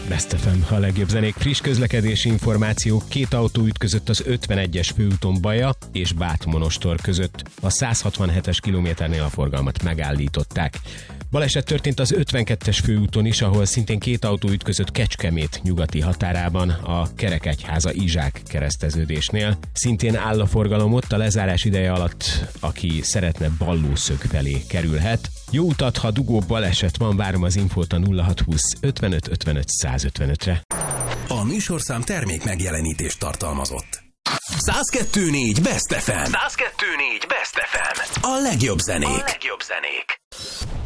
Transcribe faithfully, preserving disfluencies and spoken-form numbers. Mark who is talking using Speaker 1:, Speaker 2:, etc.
Speaker 1: Best ef em, a legjobb zenék, friss közlekedési információk. Két autó ütközött az ötvenegyes főúton Baja és Bát-Monostor között. A száz hatvanhetes kilométernél a forgalmat megállították. Baleset történt az ötvenkettes főúton is, ahol szintén két autó ütközött Kecskemét nyugati határában, a Kerekegyháza-Izsák kereszteződésnél. Szintén áll a forgalom ott, a lezárás ideje alatt, aki szeretne Ballószög felé kerülhet. Jó utat, ha dugó baleset van, várom az infót a nulla hatszázhúsz ötvenöt ötvenöt százötvenötre.
Speaker 2: A műsorszám termék megjelenítést tartalmazott. száz kettő pont négy Best ef em. száz kettő pont négy Best ef em. A legjobb zenék. A legjobb zenék.